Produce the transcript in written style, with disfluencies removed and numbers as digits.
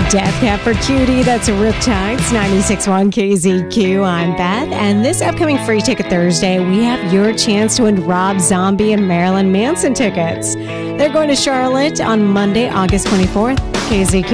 Death Cab for Cutie, that's Riptides, 96.1 KZQ. I'm Beth, and this upcoming Free Ticket Thursday, we have your chance to win Rob Zombie and Marilyn Manson tickets. They're going to Charlotte on Monday, August 24th. KZQ.